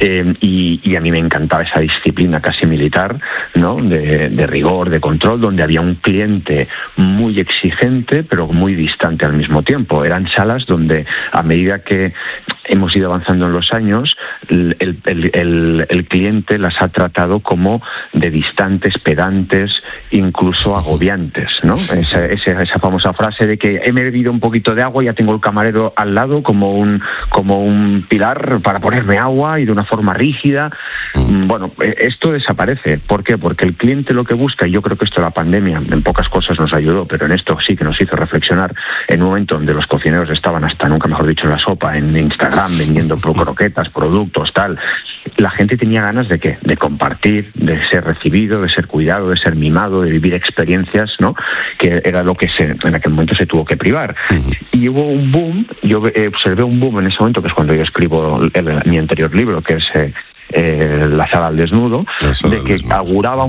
Y a mí me encantaba esa disciplina casi militar, ¿no? De rigor, de control, donde había un cliente muy exigente, pero muy distante al mismo tiempo. Eran salas donde, a medida que hemos ido avanzando en los años, el cliente las ha tratado como de distantes, pedantes, incluso agobiantes, ¿no? Esa famosa frase de que he bebido un poquito de agua y ya tengo el camarero al lado como un pilar para ponerme agua y de una forma rígida. Bueno, esto desaparece. ¿Por qué? Porque el cliente lo que busca, y yo creo que esto la pandemia en pocas cosas nos ayudó, pero en esto sí que nos hizo reflexionar, en un momento donde los cocineros estaban hasta nunca mejor dicho en la sopa, en Instagram, vendiendo croquetas, productos, tal. La gente tenía ganas ¿de qué? De compartir, de ser recibido, de ser cuidado, de ser mimado, de vivir experiencias, ¿no? Que era lo que en aquel momento se tuvo que privar. Y hubo un boom, yo observé un boom en ese momento, que es cuando yo escribo mi anterior libro, que es La sala al desnudo, de que auguraba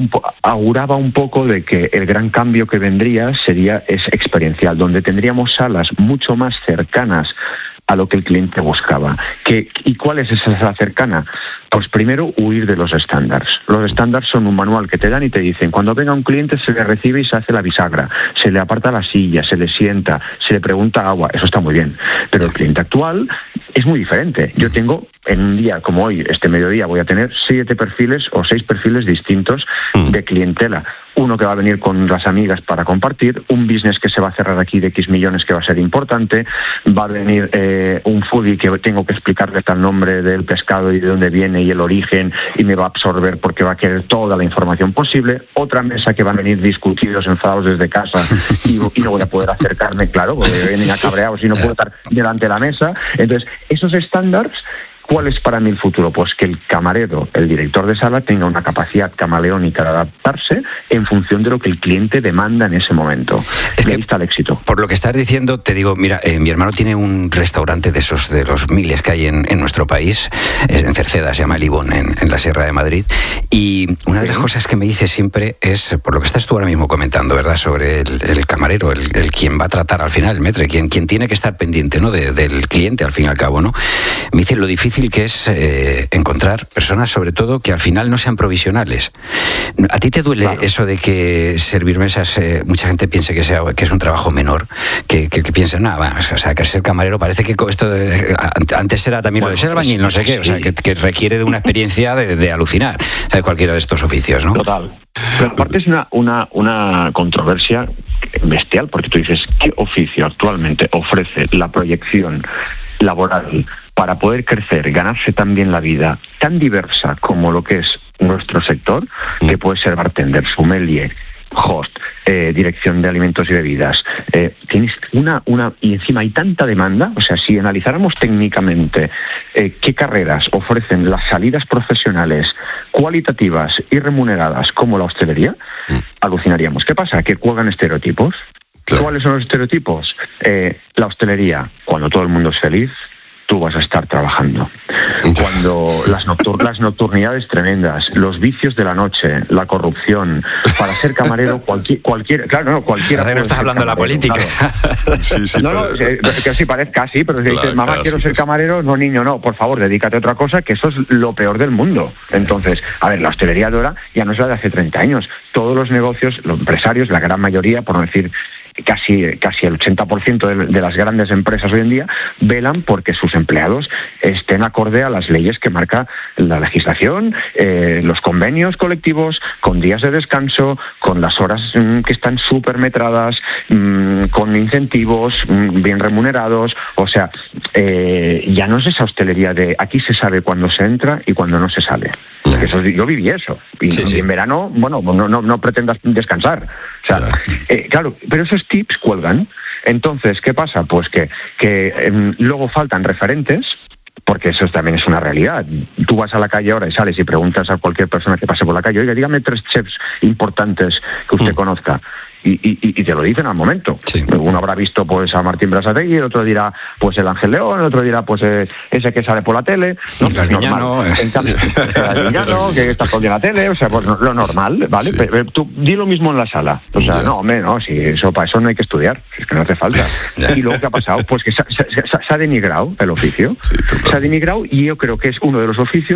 un poco de que el gran cambio que vendría es experiencial, donde tendríamos salas mucho más cercanas a lo que el cliente buscaba. ¿Y cuál es esa sala cercana? Pues primero, huir de los estándares. Los estándares son un manual que te dan y te dicen, cuando venga un cliente se le recibe y se hace la bisagra, se le aparta la silla, se le sienta, se le pregunta agua. Eso está muy bien. Pero el cliente actual es muy diferente. Yo tengo, en un día como hoy, este mediodía, voy a tener 7 perfiles o 6 perfiles distintos de clientela. Uno que va a venir con las amigas para compartir, un business que se va a cerrar aquí de X millones que va a ser importante, va a venir un foodie que tengo que explicarle hasta el nombre del pescado y de dónde viene y el origen, y me va a absorber porque va a querer toda la información posible. Otra mesa que van a venir discutidos, enfadados desde casa y no voy a poder acercarme, claro, porque vienen cabreados y no puedo estar delante de la mesa. Entonces, esos estándares, ¿cuál es para mí el futuro? Pues que el camarero, el director de sala, tenga una capacidad camaleónica de adaptarse en función de lo que el cliente demanda en ese momento. Es y ahí que, está el éxito. Por lo que estás diciendo, te digo, mira, mi hermano tiene un restaurante de esos, de los miles que hay en nuestro país, en Cerceda, se llama El Ibón, en la Sierra de Madrid, y una de las cosas que me dice siempre es, por lo que estás tú ahora mismo comentando, ¿verdad?, sobre el camarero, el quien va a tratar al final, el maître, quien tiene que estar pendiente, ¿no?, del cliente al fin y al cabo, ¿no? Me dice lo difícil que es encontrar personas, sobre todo, que al final no sean provisionales. ¿A ti te duele eso de que servir mesas, mucha gente piense que es un trabajo menor, que piensen, nada, o sea, que ser camarero parece que esto antes era también lo de ser albañil, no sé qué, o sea, que requiere de una experiencia de alucinar, ¿sabes? Cualquiera de estos oficios, ¿no? Total. Pero aparte es una controversia bestial, porque tú dices, ¿qué oficio actualmente ofrece la proyección laboral para poder crecer, ganarse también la vida tan diversa como lo que es nuestro sector, que puede ser bartender, sommelier, host, dirección de alimentos y bebidas? Tienes y encima hay tanta demanda. O sea, si analizáramos técnicamente qué carreras ofrecen las salidas profesionales cualitativas y remuneradas como la hostelería, alucinaríamos. ¿Qué pasa? Que cuelgan estereotipos. Claro. ¿Cuáles son los estereotipos? La hostelería, cuando todo el mundo es feliz, tú vas a estar trabajando. Cuando las nocturnidades tremendas, los vicios de la noche, la corrupción, para ser camarero cualquiera. No estás hablando de la política. Claro. Sí, no, que así parezca así, pero si dices, mamá, quiero ser camarero, no, niño, no, por favor, dedícate a otra cosa, que eso es lo peor del mundo. Entonces, a ver, la hostelería de ahora ya no es la de hace 30 años. Todos los negocios, los empresarios, la gran mayoría, por no decir casi el 80% de las grandes empresas hoy en día, velan porque sus empleados estén acorde a las leyes que marca la legislación, los convenios colectivos, con días de descanso, con las horas que están súper metradas, con incentivos bien remunerados. O sea, ya no es esa hostelería de aquí se sabe cuándo se entra y cuándo no se sale. Eso, yo viví eso. Y en verano, bueno, no pretendas descansar. O sea, claro, pero esos tips cuelgan. Entonces, ¿qué pasa? Pues que luego faltan referentes, porque eso también es una realidad. Tú vas a la calle ahora y sales y preguntas a cualquier persona que pase por la calle, oiga, dígame 3 chefs importantes que usted conozca. Y te lo dicen al momento. Sí. Uno habrá visto pues a Martín Berasategui, el otro dirá pues el Ángel León, el otro dirá pues ese que sale por la tele. No, pues normal. En cambio, el Viñano, que está por la tele, o sea, pues lo normal, ¿vale? Sí. Pero tú di lo mismo en la sala. O sea, no, si eso para eso no hay que estudiar, es que no hace falta. Y luego, ¿qué ha pasado? Pues que se ha denigrado el oficio. Sí, se ha denigrado, y yo creo que es uno de los oficios